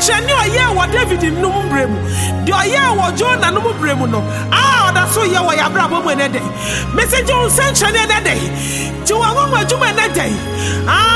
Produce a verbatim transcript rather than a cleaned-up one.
nsɛnkyerɛnne ɔyɛ wɔ David nnum bremu de ɔyɛ wɔ Jonah nnum bremu no a ɔda so yɛ wɔ yabrabɔ mu ne dɛ mesɛgye nsɛnkyerɛnne ne dɛ ti wɔn wɔn adwuma ne dɛ ah